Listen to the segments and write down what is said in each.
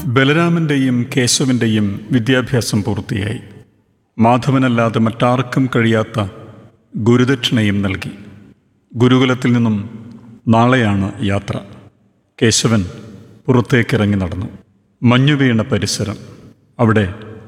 ബലരാമൻ്റെയും കേശവൻ്റെയും വിദ്യാഭ്യാസം പൂർത്തിയായി. മാധവനല്ലാതെ മറ്റാർക്കും കഴിയാത്ത ഗുരുദക്ഷിണയും നൽകി. ഗുരുകുലത്തിൽ നിന്നും നാളെയാണ് യാത്ര. കേശവൻ പുറത്തേക്കിറങ്ങി നടന്നു. മഞ്ഞുവീണ പരിസരം. അവിടെ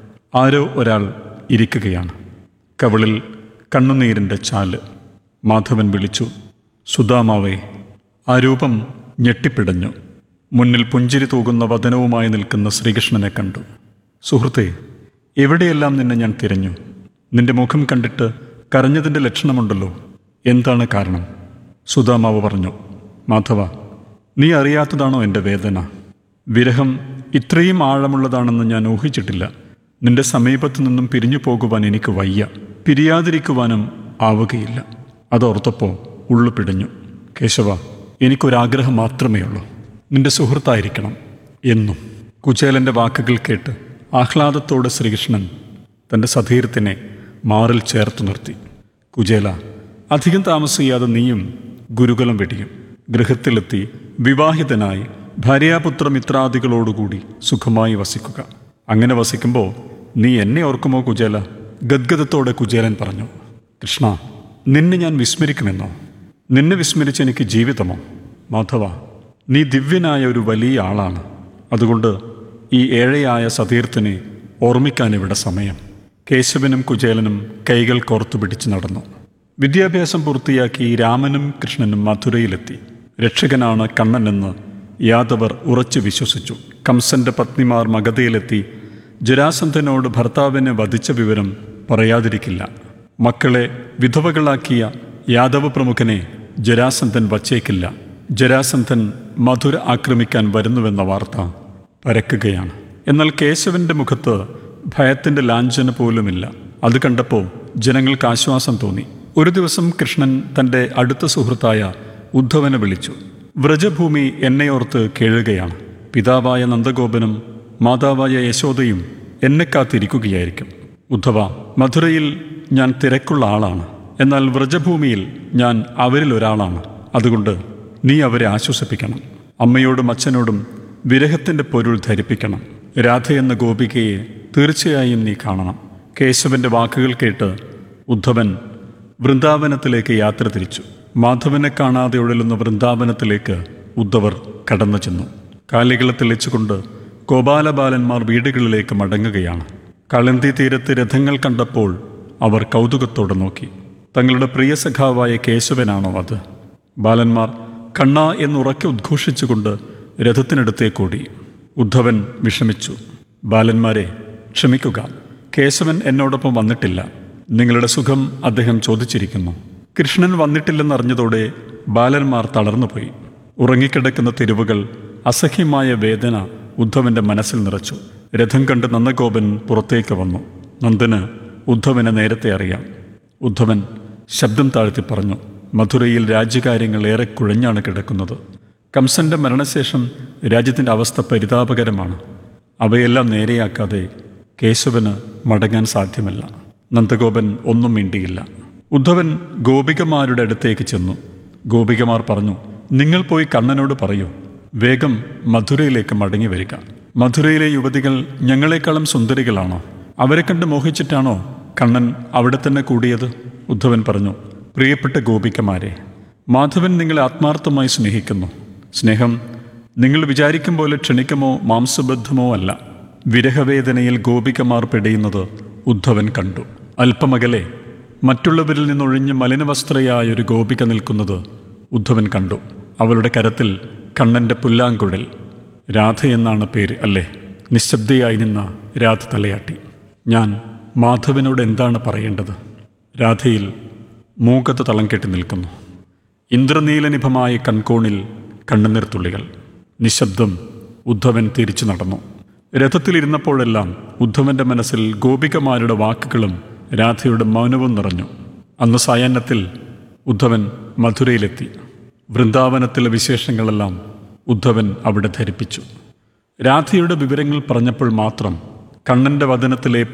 ആരോ ഒരാൾ ഇരിക്കുകയാണ്. കവിളിൽ കണ്ണുനീരിൻ്റെ ചാല്. മാധവൻ വിളിച്ചു, സുദാമാവേ. ആ രൂപം ഞെട്ടിപ്പിടഞ്ഞു. മുന്നിൽ പുഞ്ചിരി തൂകുന്ന വദനവുമായി നിൽക്കുന്ന ശ്രീകൃഷ്ണനെ കണ്ടു. സുഹൃത്തേ, എവിടെയെല്ലാം നിന്നെ ഞാൻ തിരഞ്ഞു. നിന്റെ മുഖം കണ്ടിട്ട് കരഞ്ഞതിൻ്റെ ലക്ഷണമുണ്ടല്ലോ. എന്താണ് കാരണം? സുദാമാവ് പറഞ്ഞു, മാധവ, നീ അറിയാത്തതാണോ എൻ്റെ വേദന? വിരഹം ഇത്രയും ആഴമുള്ളതാണെന്ന് ഞാൻ ഊഹിച്ചിട്ടില്ല. നിന്റെ സമീപത്തു നിന്നും പിരിഞ്ഞു പോകുവാൻ എനിക്ക് വയ്യ. പിരിയാതിരിക്കുവാനും ആവുകയില്ല. അതോർത്തപ്പോൾ ഉള്ളു പിടഞ്ഞു. കേശവ, എനിക്കൊരാഗ്രഹം മാത്രമേ ഉള്ളൂ. നിന്റെ സുഹൃത്തായിരിക്കണം എന്നും. കുചേലൻ്റെ വാക്കുകൾ കേട്ട് ആഹ്ലാദത്തോടെ ശ്രീകൃഷ്ണൻ തൻ്റെ സധീരത്തിനെ മാറിൽ ചേർത്തു നിർത്തി. കുചേല, അധികം താമസിയാതെ നീയും ഗുരുകുലം വെടിയും. ഗൃഹത്തിലെത്തി വിവാഹിതനായി ഭാര്യാപുത്ര മിത്രാദികളോടുകൂടി സുഖമായി വസിക്കുക. അങ്ങനെ വസിക്കുമ്പോൾ നീ എന്നെ ഓർക്കുമോ കുചേല? ഗദ്ഗദത്തോടെ കുചേലൻ പറഞ്ഞു. കൃഷ്ണ, നിന്നെ ഞാൻ വിസ്മരിക്കുമെന്നോ? നിന്നെ വിസ്മരിച്ച് എനിക്ക് ജീവിതമോ? മാധവ, നീ ദിവ്യനായ ഒരു വലിയ ആളാണ്. അതുകൊണ്ട് ഈ ഏഴയായ സതീർത്ഥനെ ഓർമ്മിക്കാൻ ഇവിടെ സമയം. കേശവനും കുചേലനും കൈകൾ കോർത്തു പിടിച്ച് നടന്നു. വിദ്യാഭ്യാസം പൂർത്തിയാക്കി രാമനും കൃഷ്ണനും മധുരയിലെത്തി. രക്ഷകനാണ് കണ്ണനെന്ന് യാദവർ ഉറച്ചു വിശ്വസിച്ചു. കംസന്റെ പത്നിമാർ മഗധയിലെത്തി ജരാസന്ധനോട് ഭർത്താവിനെ വധിച്ച വിവരം പറയാതിരിക്കില്ല. മക്കളെ വിധവകളാക്കിയ യാദവ പ്രമുഖനെ ജരാസന്ധൻ വച്ചേക്കില്ല. ജരാസന്ധൻ മധുര ആക്രമിക്കാൻ വരുന്നുവെന്ന വാർത്ത പരക്കുകയാണ്. എന്നാൽ കേശവന്റെ മുഖത്ത് ഭയത്തിൻ്റെ ലാഞ്ചന പോലുമില്ല. അത് കണ്ടപ്പോൾ ജനങ്ങൾക്ക് ആശ്വാസം തോന്നി. ഒരു ദിവസം കൃഷ്ണൻ തൻ്റെ അടുത്ത സുഹൃത്തായ ഉദ്ധവനെ വിളിച്ചു. വ്രജഭൂമി എന്നെയോർത്ത് കേഴുകയാണ്. പിതാവായ നന്ദഗോപനും മാതാവായ യശോദയും എന്നെ കാത്തിരിക്കുകയായിരിക്കും. ഉദ്ധവ, മധുരയിൽ ഞാൻ തിരക്കുള്ള ആളാണ്. എന്നാൽ വ്രജഭൂമിയിൽ ഞാൻ അവരിൽ ഒരാളാണ്. അതുകൊണ്ട് നീ അവരെ ആശ്വസിപ്പിക്കണം. അമ്മയോടും അച്ഛനോടും വിരഹത്തിൻ്റെ പൊരുൾ ധരിപ്പിക്കണം. രാധയെന്ന ഗോപികയെ തീർച്ചയായും നീ കാണണം. കേശവന്റെ വാക്കുകൾ കേട്ട് ഉദ്ധവൻ വൃന്ദാവനത്തിലേക്ക് യാത്ര തിരിച്ചു. മാധവനെ കാണാതെ ഉഴലുന്ന വൃന്ദാവനത്തിലേക്ക് ഉദ്ധവർ കടന്നു ചെന്നു. കാലികളെ തെളിച്ചുകൊണ്ട് ഗോപാലബാലന്മാർ വീടുകളിലേക്ക് മടങ്ങുകയാണ്. കളന്തി തീരത്ത് രഥങ്ങൾ കണ്ടപ്പോൾ അവർ കൗതുകത്തോടെ നോക്കി. തങ്ങളുടെ പ്രിയ സഖാവായ കേശവനാണോ അത്? ബാലന്മാർ കണ്ണ എന്നുറക്കെ ഉദ്ഘോഷിച്ചുകൊണ്ട് രഥത്തിനടുത്തേക്കോടി. ഉദ്ധവൻ വിഷമിച്ചു. ബാലന്മാരെ, ക്ഷമിക്കുക. കേശവൻ എന്നോടൊപ്പം വന്നിട്ടില്ല. നിങ്ങളുടെ സുഖം അദ്ദേഹം ചോദിച്ചിരിക്കുന്നു. കൃഷ്ണൻ വന്നിട്ടില്ലെന്നറിഞ്ഞതോടെ ബാലന്മാർ തളർന്നുപോയി. ഉറങ്ങിക്കിടക്കുന്ന തെരുവുകൾ അസഹ്യമായ വേദന ഉദ്ധവന്റെ മനസ്സിൽ നിറച്ചു. രഥം കണ്ട് നന്ദഗോപൻ പുറത്തേക്ക് വന്നു. നന്ദന് ഉദ്ധവനെ നേരത്തെ അറിയാം. ഉദ്ധവൻ ശബ്ദം താഴ്ത്തി പറഞ്ഞു, മധുരയിൽ രാജ്യകാര്യങ്ങൾ ഏറെ കുഴഞ്ഞാണ് കിടക്കുന്നത്. കംസന്റെ മരണശേഷം രാജ്യത്തിൻ്റെ അവസ്ഥ പരിതാപകരമാണ്. അവയെല്ലാം നേരെയാക്കാതെ കേശവന് മടങ്ങാൻ സാധ്യമല്ല. നന്ദഗോപൻ ഒന്നും മിണ്ടിയില്ല. ഉദ്ധവൻ ഗോപികമാരുടെ അടുത്തേക്ക് ചെന്നു. ഗോപികമാർ പറഞ്ഞു, നിങ്ങൾ പോയി കണ്ണനോട് പറയൂ, വേഗം മധുരയിലേക്ക് മടങ്ങി വരിക. മധുരയിലെ യുവതികൾ ഞങ്ങളെക്കാളും സുന്ദരികളാണോ? അവരെ കണ്ട് മോഹിച്ചിട്ടാണോ കണ്ണൻ അവിടെ തന്നെ കൂടിയത്? ഉദ്ധവൻ പറഞ്ഞു, പ്രിയപ്പെട്ട ഗോപികമാരെ, മാധവൻ നിങ്ങളെ ആത്മാർത്ഥമായി സ്നേഹിക്കുന്നു. സ്നേഹം നിങ്ങൾ വിചാരിക്കും പോലെ ക്ഷണികമോ മാംസബദ്ധമോ അല്ല. വിരഹവേദനയിൽ ഗോപികമാർ പെടയുന്നത് ഉദ്ധവൻ കണ്ടു. അല്പമകലെ മറ്റുള്ളവരിൽ നിന്നൊഴിഞ്ഞ് മലിനവസ്ത്രയായൊരു ഗോപിക നിൽക്കുന്നത് ഉദ്ധവൻ കണ്ടു. അവളുടെ കരത്തിൽ കണ്ണൻ്റെ പുല്ലാങ്കുഴൽ. രാധയെന്നാണ് പേര് അല്ലേ? നിശബ്ദയായി നിന്ന രാധ തലയാട്ടി. ഞാൻ മാധവനോട് എന്താണ് പറയേണ്ടത്? രാധയിൽ മൂകത തളം കെട്ടി നിൽക്കുന്നു. ഇന്ദ്രനീലനിഭമായ കൺകോണിൽ കണ്ണുനീർത്തുള്ളികൾ. നിശബ്ദം. ഉദ്ധവൻ തിരിച്ചു നടന്നു. രഥത്തിലിരുന്നപ്പോഴെല്ലാം ഉദ്ധവന്റെ മനസ്സിൽ ഗോപികമാരുടെ വാക്കുകളും രാധയുടെ മൗനവും നിറഞ്ഞു. അന്ന് സായാഹ്നത്തിൽ ഉദ്ധവൻ മധുരയിലെത്തി. വൃന്ദാവനത്തിലെ വിശേഷങ്ങളെല്ലാം ഉദ്ധവൻ അവിടെ ധരിപ്പിച്ചു. രാധയുടെ വിവരങ്ങൾ പറഞ്ഞപ്പോൾ മാത്രം കണ്ണൻ്റെ വദനത്തിലെ